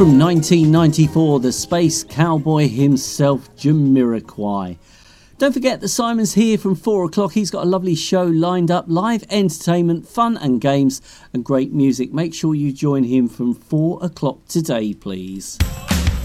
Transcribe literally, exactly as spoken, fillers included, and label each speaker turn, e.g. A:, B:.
A: From nineteen ninety-four, the space cowboy himself, Jamiroquai. Don't forget that Simon's here from four o'clock. He's got a lovely show lined up, live entertainment, fun and games and great music. Make sure you join him from four o'clock today, please.